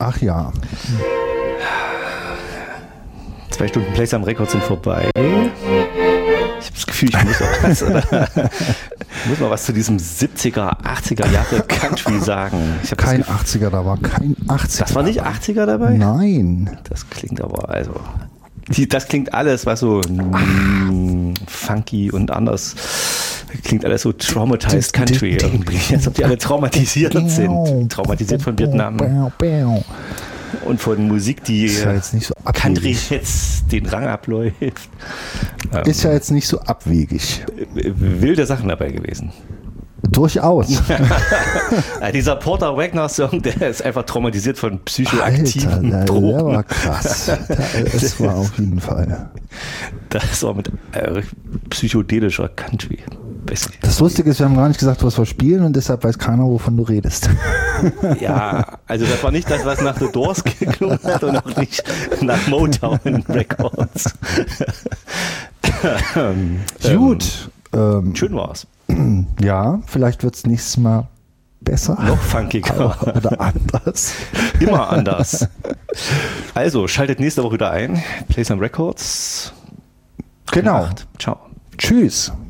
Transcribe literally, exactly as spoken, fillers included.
Ach ja. Zwei Stunden Play Some Records sind vorbei. Ich habe das Gefühl, ich muss auch was, oder? Ich muss mal was zu diesem siebziger, achtziger Jahre Country sagen. Ich hab Kein das Gefühl, achtziger, da war kein achtziger. Das war nicht achtziger dabei? Nein. Das klingt aber, also, die, das klingt alles, was so mm, funky und anders, klingt alles so traumatized Country irgendwie. Als ob die alle traumatisiert sind. Traumatisiert von Vietnam. Und von Musik, die ist ja jetzt nicht so Country jetzt den Rang abläuft. Ist ja jetzt nicht so abwegig. Wilde Sachen dabei gewesen. Durchaus. Ja, dieser Porter Wagner-Song, der ist einfach traumatisiert von psychoaktiven Alter, Drogen. Der war krass. Das war auf jeden Fall. Das war mit äh, psychedelischer Country. Das Lustige ist, wir haben gar nicht gesagt, was wir spielen und deshalb weiß keiner, wovon du redest. Ja, also das war nicht das, was nach The Doors geklungen hat und auch nicht nach Motown Records. ähm, Gut. Ähm, schön war's. Ja, vielleicht wird es nächstes Mal besser. Noch funkiger. Oder anders. Immer anders. Also, schaltet nächste Woche wieder ein. Play Some Records. Genau. Ciao. Tschüss.